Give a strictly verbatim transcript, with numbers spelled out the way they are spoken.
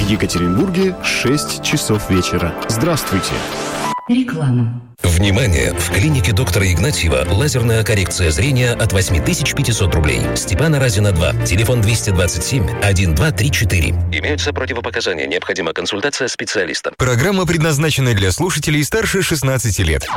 Екатеринбурге шесть часов вечера. Здравствуйте. Реклама. Внимание! В клинике доктора Игнатьева лазерная коррекция зрения от восемь тысяч пятьсот рублей. Степана Разина два. Телефон двести двадцать семь один два три четыре. Имеются противопоказания. Необходима консультация специалиста. Программа предназначена для слушателей старше шестнадцати лет.